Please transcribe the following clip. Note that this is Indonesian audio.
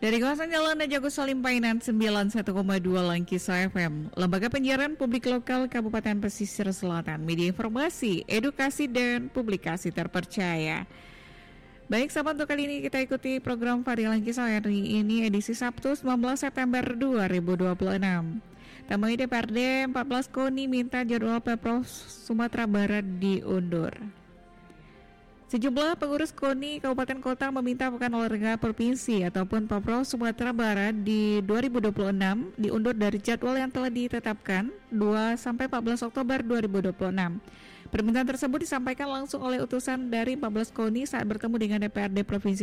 Dari kawasan Jalan Dajago Salimpainan 91,2 Langkisa FM, Lembaga Penyiaran Publik Lokal Kabupaten Pesisir Selatan, media informasi, edukasi, dan publikasi terpercaya. Baik sahabat, untuk kali ini kita ikuti program Vari Langkisa hari ini edisi Sabtu 19 September 2026. Temui DPRD 14 KONI minta jadwal Pemprov Sumatera Barat diundur. Sejumlah pengurus KONI Kabupaten Kota meminta Pekan Olahraga Provinsi ataupun Pemprov Sumatera Barat di 2026 diundur dari jadwal yang telah ditetapkan 2-14 Oktober 2026. Permintaan tersebut disampaikan langsung oleh utusan dari 14 KONI saat bertemu dengan DPRD Provinsi